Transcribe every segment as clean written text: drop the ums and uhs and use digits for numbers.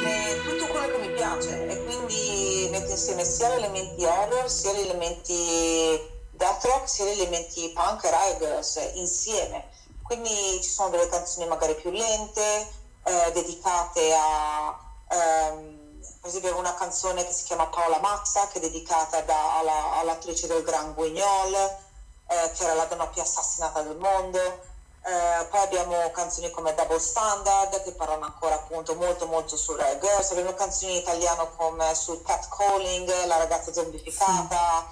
insieme tutto quello che mi piace e quindi mette insieme sia gli elementi horror, sia gli elementi death rock, sia gli elementi punk e riot girls insieme. Quindi ci sono delle canzoni magari più lente, dedicate a... per esempio una canzone che si chiama Paola Mazza, che è dedicata all'attrice del Gran Guignol, che era la donna più assassinata del mondo. Poi abbiamo canzoni come Double Standard, che parlano ancora appunto molto molto sul riot girls. Abbiamo canzoni in italiano come sul catcalling, la ragazza zombificata,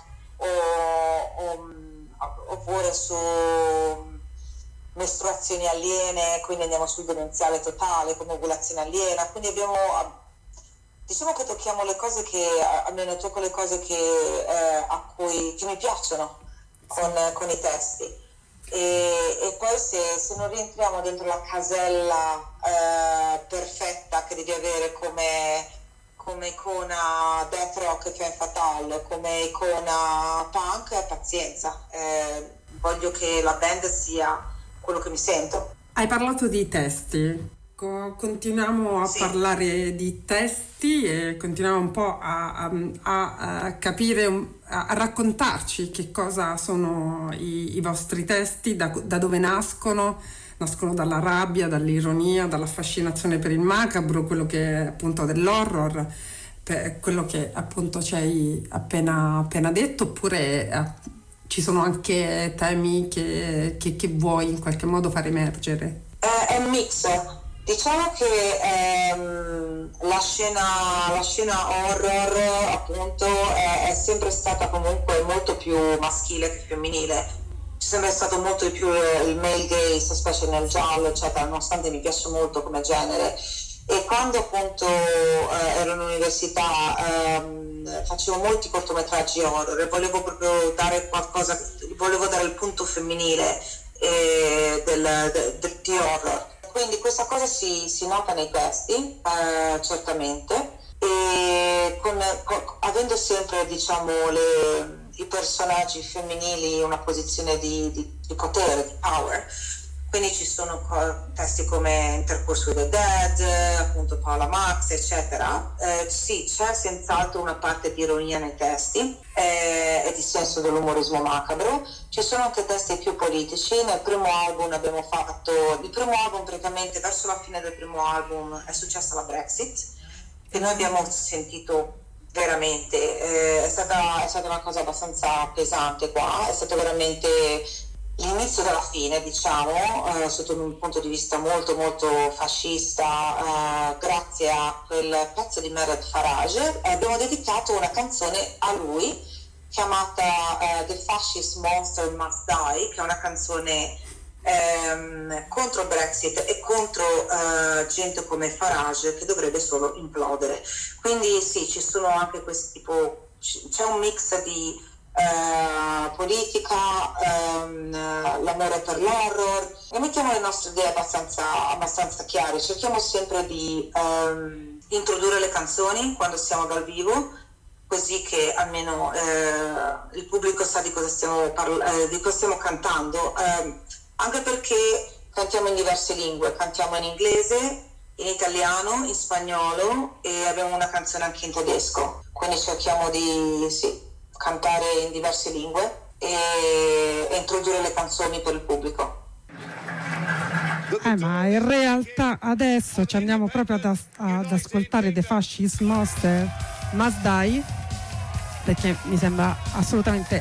oppure su mestruazioni aliene, quindi andiamo sul demenziale totale come ovulazione aliena. Quindi diciamo che tocchiamo le cose che, almeno tocco le cose che mi piacciono con i testi. E poi se non rientriamo dentro la casella perfetta che devi avere come icona death rock e femme fatale, come icona punk, pazienza, voglio che la band sia quello che mi sento. Hai parlato di testi, continuiamo a parlare di testi e continuiamo un po' a capire, a raccontarci che cosa sono i vostri testi, da dove nascono dalla rabbia, dall'ironia, dalla fascinazione per il macabro, quello che è appunto dell'horror, per quello che appunto ci hai appena detto, oppure ci sono anche temi che vuoi in qualche modo far emergere? È un mix. Diciamo che la scena horror appunto è sempre stata comunque molto più maschile che femminile. C'è sempre stato molto di più il male gaze, specie nel giallo, eccetera, nonostante mi piace molto come genere. E quando appunto ero all'università facevo molti cortometraggi horror e volevo proprio dare qualcosa, volevo dare il punto femminile di horror. Quindi questa cosa si nota nei testi, certamente, e avendo sempre, diciamo, i personaggi femminili in una posizione di potere, di power. Quindi ci sono testi come Intercourse with the Dead, appunto Paola Max, eccetera. Sì, c'è senz'altro una parte di ironia nei testi e di senso dell'umorismo macabro. Ci sono anche testi più politici. Nel primo album il primo album praticamente verso la fine del primo album è successa la Brexit e noi abbiamo sentito veramente, è stata una cosa abbastanza pesante qua, è stato veramente l'inizio della fine, diciamo, sotto un punto di vista molto molto fascista, grazie a quel pezzo di Mairead Farage. Abbiamo dedicato una canzone a lui chiamata The Fascist Monster Must Die, che è una canzone contro Brexit e contro gente come Farage che dovrebbe solo implodere. Quindi sì, ci sono anche questi tipo, c'è un mix di politica, l'amore per l'horror, e mettiamo le nostre idee abbastanza chiare. Cerchiamo sempre di introdurre le canzoni quando siamo dal vivo, così che almeno il pubblico sa di cosa stiamo cantando, anche perché cantiamo in diverse lingue, cantiamo in inglese, in italiano, in spagnolo e abbiamo una canzone anche in tedesco, quindi cerchiamo di cantare in diverse lingue e introdurre le canzoni per il pubblico. Ma in realtà adesso ci andiamo proprio ad ascoltare The Fascist Monster Must Die, perché mi sembra assolutamente